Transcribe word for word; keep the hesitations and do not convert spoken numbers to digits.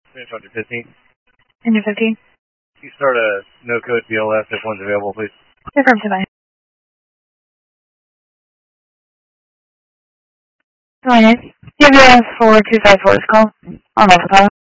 Finish on your fifteen. Engine fifteen. You start a no-code B L S if one's available, please. Confirm tonight. Line C B S four two five four is call. On Alpha Tower.